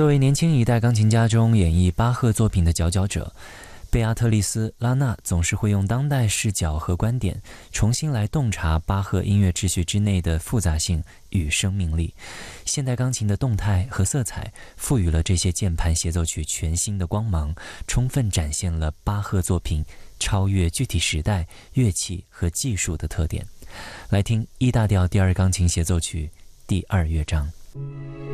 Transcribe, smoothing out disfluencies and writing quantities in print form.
作为年轻一代钢琴家中演绎巴赫作品的佼佼者，贝阿特丽斯·拉纳总是会用当代视角和观点，重新来洞察巴赫音乐秩序之内的复杂性与生命力。现代钢琴的动态和色彩，赋予了这些键盘协奏曲全新的光芒，充分展现了巴赫作品超越具体时代、乐器和技术的特点。来听 E 大调第二钢琴协奏曲第二乐章。